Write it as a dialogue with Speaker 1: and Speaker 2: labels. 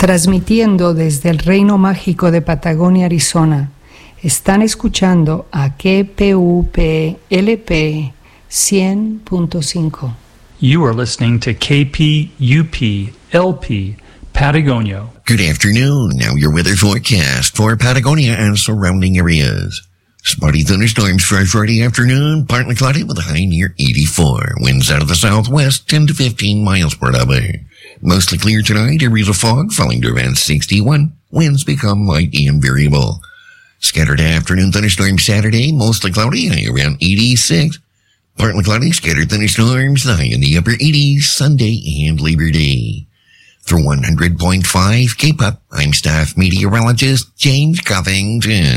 Speaker 1: Transmitiendo desde el Reino Mágico de Patagonia, Arizona. Están escuchando a KPUP LP 100.5.
Speaker 2: You are listening to KPUP LP Patagonia.
Speaker 3: Good afternoon. Now your weather forecast for Patagonia and surrounding areas. Spotty thunderstorms for Friday afternoon, partly cloudy with a high near 84. Winds out of the southwest, 10 to 15 miles per hour. Mostly clear tonight, areas of fog falling to around 61. Winds become light and variable. Scattered afternoon thunderstorms Saturday, mostly cloudy, high around 86. Partly cloudy, scattered thunderstorms, high in the upper 80s, Sunday and Labor Day. For 100.5 K-Pop, I'm staff meteorologist James Covington.